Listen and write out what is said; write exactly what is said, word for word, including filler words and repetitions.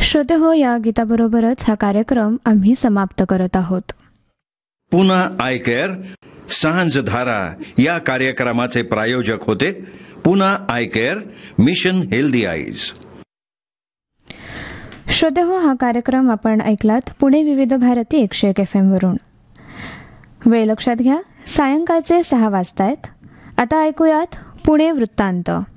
श्रोते हो, या गीताबरोबरच हा कार्यक्रम आम्ही समाप्त करत आहोत. पुन्हा आय केअर सांझधारा या कार्यक्रमाचे प्रायोजक होते पुन्हा I care, mission healthy eyes. श्रोते हो, हा कार्यक्रम आपण ऐकलात पुणे विविध भारती एकशे एक एफ एम वरून. वेळ लक्षात घ्या, सायंकाळचे सहा वाजतायत. आता ऐकूयात पुणे वृत्तांत.